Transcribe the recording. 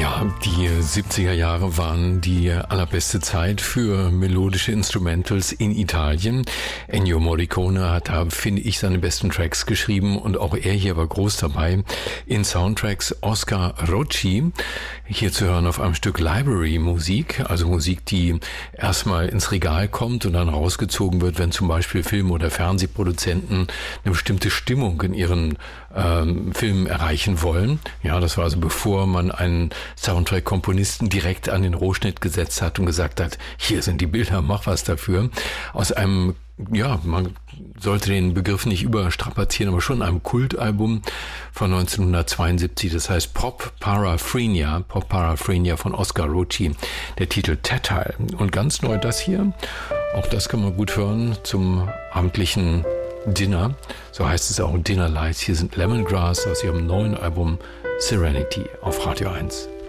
Ja, die 70er Jahre waren die allerbeste Zeit für melodische Instrumentals in Italien. Ennio Morricone hat da, finde ich, seine besten Tracks geschrieben und auch er hier war groß dabei. In Soundtracks Oscar Rocci, hier zu hören auf einem Stück Library-Musik, also Musik, die erstmal ins Regal kommt und dann rausgezogen wird, wenn zum Beispiel Film- oder Fernsehproduzenten eine bestimmte Stimmung in ihren Filmen erreichen wollen. Ja, das war also bevor man einen Soundtrack-Komponisten direkt an den Rohschnitt gesetzt hat und gesagt hat, hier sind die Bilder, mach was dafür. Aus einem, ja, man sollte den Begriff nicht überstrapazieren, aber schon einem Kultalbum von 1972, das heißt Pop Paraphrenia von Oscar Rocci, der Titel Tattile. Und ganz neu das hier, auch das kann man gut hören zum abendlichen Dinner, so heißt es auch Dinner Lights. Hier sind Lemongrass aus ihrem neuen Album Serenity auf Radio 1.